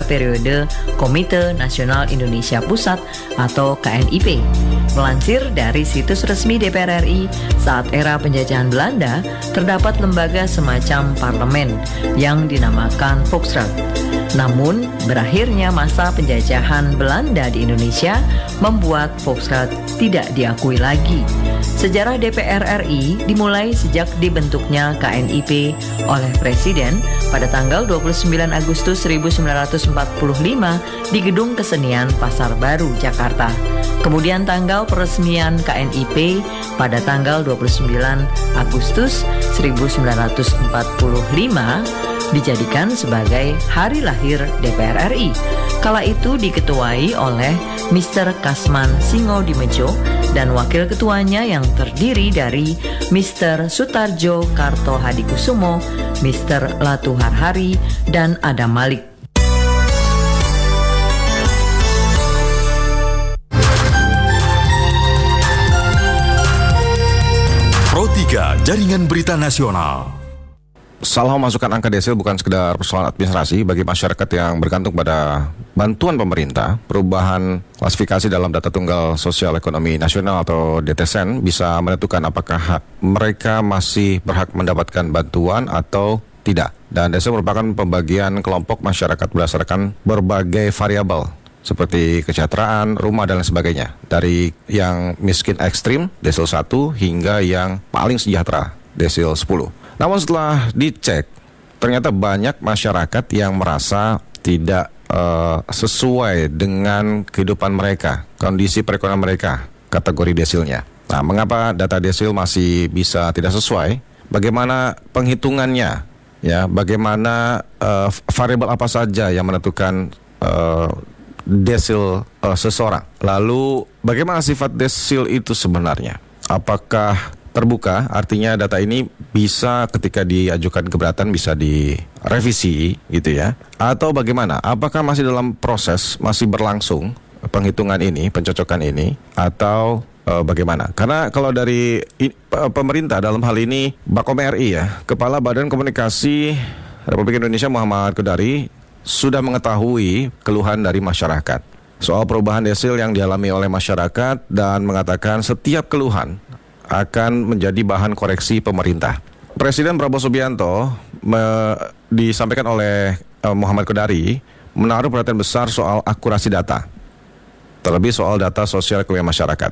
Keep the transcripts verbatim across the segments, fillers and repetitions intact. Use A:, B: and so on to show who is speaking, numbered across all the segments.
A: periode Komite Nasional Indonesia Pusat atau K N I P. Melansir dari situs resmi D P R R I, saat era penjajahan Belanda, terdapat lembaga semacam parlemen yang dinamakan Volksraad. Namun, berakhirnya masa penjajahan Belanda di Indonesia membuat Volksraad tidak diakui lagi. Sejarah D P R R I dimulai sejak dibentuknya K N I P oleh Presiden pada tanggal dua puluh sembilan Agustus seribu sembilan ratus empat puluh lima di Gedung Kesenian Pasar Baru, Jakarta. Kemudian tanggal peresmian K N I P pada tanggal dua puluh sembilan Agustus seribu sembilan ratus empat puluh lima dijadikan sebagai hari lahir D P R R I. Kala itu diketuai oleh Mister Kasman Singodimedjo dan wakil ketuanya yang terdiri dari Mister Sutarjo Kartohadikusumo, Mister Latuharhari, dan Adam Malik.
B: Pro tiga Jaringan Berita Nasional.
C: Salah memasukkan angka desil bukan sekedar persoalan administrasi bagi masyarakat yang bergantung pada bantuan pemerintah. Perubahan klasifikasi dalam data tunggal sosial ekonomi nasional atau D T S E N bisa menentukan apakah mereka masih berhak mendapatkan bantuan atau tidak. Dan desil merupakan pembagian kelompok masyarakat berdasarkan berbagai variabel seperti kesejahteraan, rumah, dan lain sebagainya. Dari yang miskin ekstrim, desil satu, hingga yang paling sejahtera, desil sepuluh. Namun setelah dicek, ternyata banyak masyarakat yang merasa tidak uh, sesuai dengan kehidupan mereka, kondisi perekonomian mereka, kategori desilnya. Nah, mengapa data desil masih bisa tidak sesuai? Bagaimana penghitungannya? Ya, bagaimana uh, variabel apa saja yang menentukan uh, desil uh, seseorang? Lalu, bagaimana sifat desil itu sebenarnya? Apakah terbuka, artinya data ini bisa ketika diajukan keberatan bisa direvisi gitu ya, atau bagaimana? Apakah masih dalam proses, masih berlangsung penghitungan ini, pencocokan ini, atau e, bagaimana? Karena kalau dari i, p, pemerintah dalam hal ini Bakom R I ya, Kepala Badan Komunikasi Republik Indonesia Muhammad Kodari sudah mengetahui keluhan dari masyarakat soal perubahan desil yang dialami oleh masyarakat dan mengatakan setiap keluhan akan menjadi bahan koreksi pemerintah. Presiden Prabowo Subianto me, disampaikan oleh uh, Muhammad Kodari menaruh perhatian besar soal akurasi data, terlebih soal data sosial ekonomi masyarakat.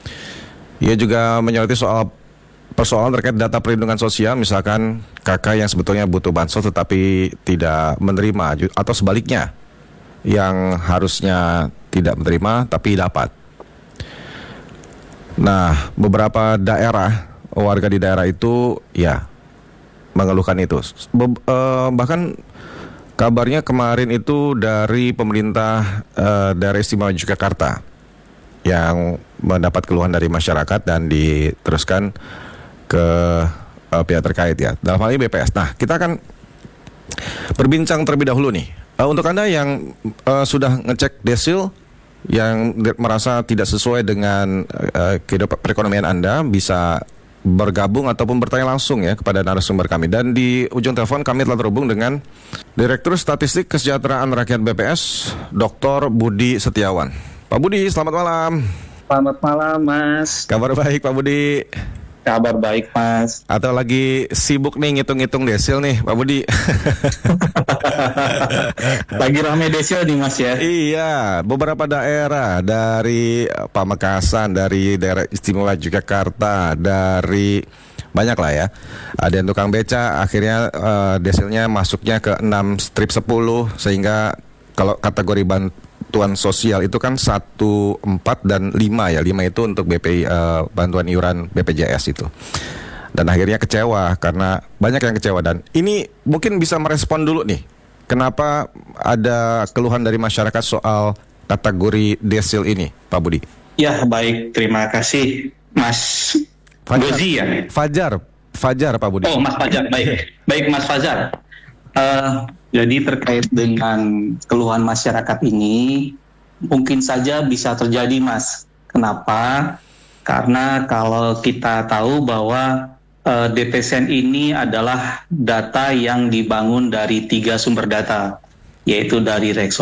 C: Ia juga menyoroti soal persoalan terkait data perlindungan sosial, misalkan kakak yang sebetulnya butuh bansos tetapi tidak menerima, atau sebaliknya yang harusnya tidak menerima tapi dapat. Nah, beberapa daerah, warga di daerah itu ya mengeluhkan itu. Be- eh, bahkan kabarnya kemarin itu dari pemerintah eh, daerah istimewa Yogyakarta yang mendapat keluhan dari masyarakat dan diteruskan ke eh, pihak terkait ya. Dalam hal ini B P S. Nah, kita akan berbincang terlebih dahulu nih. Eh, untuk Anda yang eh, sudah ngecek desil, yang merasa tidak sesuai dengan uh, kehidupan perekonomian Anda, bisa bergabung ataupun bertanya langsung ya kepada narasumber kami. Dan di ujung telepon kami telah terhubung dengan Direktur Statistik Kesejahteraan Rakyat B P S, Doktor Budi Setiawan. Pak Budi, selamat malam.
D: Selamat malam, Mas.
C: Kabar baik, Pak Budi.
D: Kabar baik, Mas.
C: Atau lagi sibuk nih ngitung-ngitung desil nih, Pak Budi?
D: Lagi rame desil nih, Mas ya.
C: Iya, beberapa daerah dari Pamekasan, dari daerah istimewa Yogyakarta, dari banyak lah ya. Ada yang tukang beca, akhirnya uh, desilnya masuknya ke enam strip sepuluh, sehingga kalau kategori bantuan sosial itu kan satu, empat, dan lima ya. lima itu untuk B P I, uh, bantuan iuran B P J S itu. Dan akhirnya kecewa karena banyak yang kecewa. Dan ini mungkin bisa merespon dulu nih, kenapa ada keluhan dari masyarakat soal kategori desil ini, Pak Budi?
D: Ya, baik. Terima kasih, Mas
C: Fajar.
D: Gozi ya.
C: Fajar, Fajar Pak Budi.
D: Oh, Mas Fajar. Baik, baik Mas Fajar. Uh, jadi terkait dengan keluhan masyarakat ini, mungkin saja bisa terjadi, Mas. Kenapa? Karena kalau kita tahu bahwa uh, D T S E N ini adalah data yang dibangun dari tiga sumber data, yaitu dari Rekso